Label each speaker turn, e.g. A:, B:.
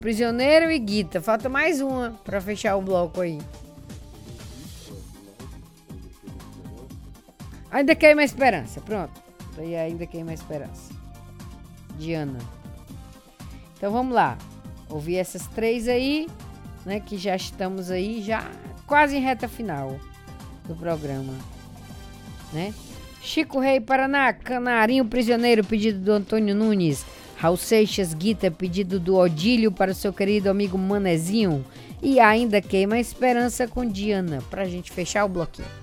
A: Prisioneiro e Guita. Falta mais uma pra fechar o bloco aí. Ainda queima a esperança. Pronto. Aí ainda queima a esperança. Diana. Então vamos lá. Ouvir essas 3 aí, né? Que já estamos aí, já quase em reta final do programa, né? Chico Rei, Paraná, Canarinho Prisioneiro, pedido do Antônio Nunes. Raul Seixas, Guita, pedido do Odílio para o seu querido amigo Manezinho. E ainda queima a esperança com Diana, pra gente fechar o bloquinho.